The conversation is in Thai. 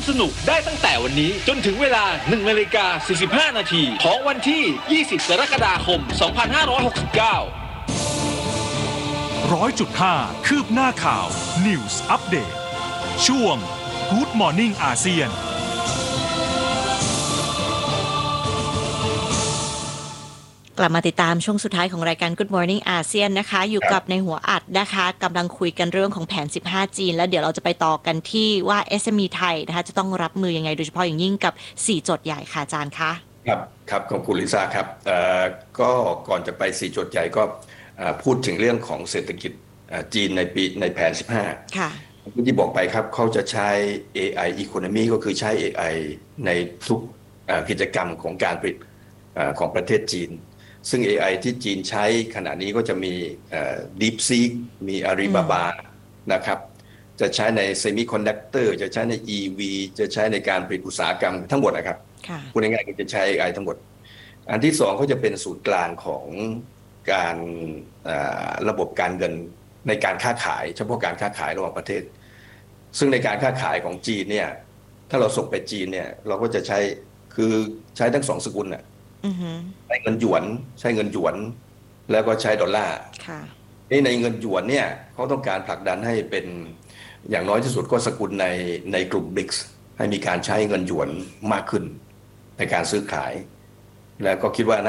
สนุกได้ตั้งแต่วันนี้จนถึงเวลา 1:45 นาทีของวันที่ 20 กรกฎาคม 2569 100.5 คืบหน้าข่าว News Update ช่วง Good Morning อาเซียนกลับมาติดตามช่วงสุดท้ายของรายการ Good Morning อาเซียนนะคะอยู่กับในหัวอัดนะคะกำลังคุยกันเรื่องของแผน 15 จีนแล้วเดี๋ยวเราจะไปต่อกันที่ว่า SME ไทยนะคะจะต้องรับมือยังไงโดยเฉพาะอย่างยิ่งกับ4โจทย์ใหญ่ค่ะอาจารย์คะครับขอบคุณลิซ่าครับก็ก่อนจะไป4โจทย์ใหญ่ก็พูดถึงเรื่องของเศรษฐกิจจีนในแผน 15ค่ะที่บอกไปครับเขาจะใช้ AI Economy ก็คือใช้ AI ในทุกกิจกรรมของการผลิตของประเทศจีนซึ่ง AI ที่จีนใช้ขณะนี้ก็จะมีDeepSeek มี Alibaba นะครับจะใช้ใน Semiconductor จะใช้ใน EV จะใช้ในการผลิตอุตสาหกรรมทั้งหมดนะครับพูดง่ายๆก็จะใช้ AI ทั้งหมดอันที่สองก็จะเป็นศูนย์กลางของการระบบการเงินในการค้าขายเฉพาะการค้าขายระหว่างประเทศซึ่งในการค้าขายของจีนเนี่ยถ้าเราส่งไปจีนเนี่ยเราก็จะใช้คือใช้ทั้งสองสกุลน่ะใช้เงินหยวนแล้วก็ใช้ดอลลาร์ในเงินหยวนเนี่ยเขาต้องการผลักดันให้เป็นอย่างน้อยที่สุดก็สกุลในกลุ่ม BRICS ให้มีการใช้เงินหยวนมากขึ้นในการซื้อขายแล้วก็คิดว่า